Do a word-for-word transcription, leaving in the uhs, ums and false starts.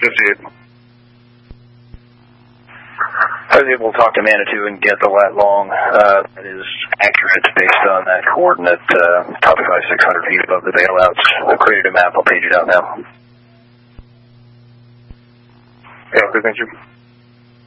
fifty-eight. I was able to talk to Manitou and get the lat long. Uh, that is accurate based on that coordinate, uh, top five, six hundred feet above the bailouts. I created a map. I'll page it out now. Yeah, okay, thank you.